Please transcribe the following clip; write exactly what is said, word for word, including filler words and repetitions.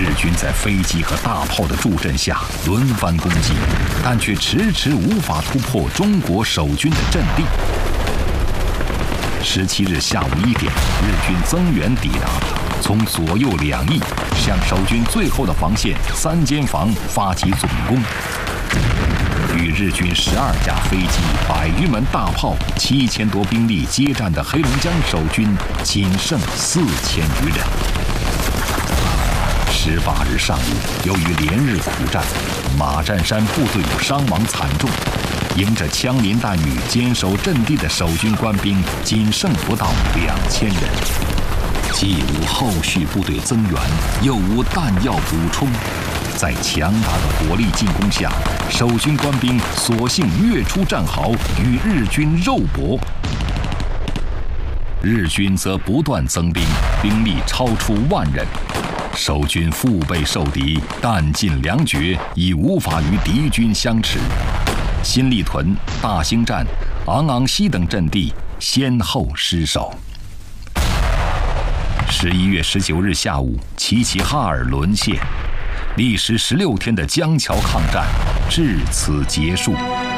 日军在飞机和大炮的助阵下轮番攻击，但却迟迟无法突破中国守军的阵地。十七日下午一点，日军增援抵达，从左右两翼向守军最后的防线三间房发起总攻。与日军十二架飞机、百余门大炮、七千多兵力接战的黑龙江守军仅剩四千余人。十八日上午，由于连日苦战，马占山部队伤亡惨重，迎着枪林弹雨坚守阵地的守军官兵仅剩不到两千人，既无后续部队增援，又无弹药补充。在强大的火力进攻下，守军官兵索性跃出战壕，与日军肉搏。日军则不断增兵，兵力超出万人，守军腹背受敌，弹尽粮绝，已无法与敌军相持。新立屯、大兴站、昂昂溪等阵地先后失守。十一月十九日下午，齐齐哈尔沦陷。历时十六天的江桥抗战至此结束。